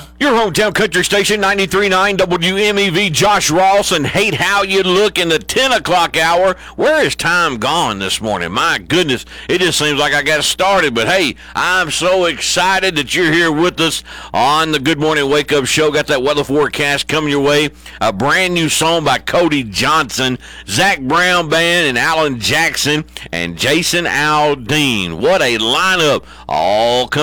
Your hometown country station, 93.9 WMEV, Josh Ross, and hate how you look in the 10 o'clock hour. Where is time gone this morning? My goodness, it just seems like I got started. But, hey, I'm so excited that you're here with us on the Good Morning Wake Up Show. Got that weather forecast coming your way. A brand new song by Cody Johnson, Zach Brown Band, and Alan Jackson, and Jason Aldean. What a lineup. All coming